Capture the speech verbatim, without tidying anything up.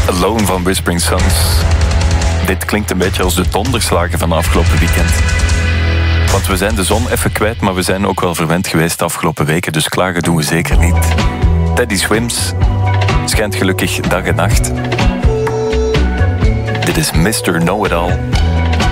Alone van Whispering Suns. Dit klinkt een beetje als de donderslagen van afgelopen weekend. Want we zijn de zon even kwijt, maar we zijn ook wel verwend geweest de afgelopen weken, dus klagen doen we zeker niet. Teddy Swims schijnt gelukkig dag en nacht. Dit is mister Know-It-All.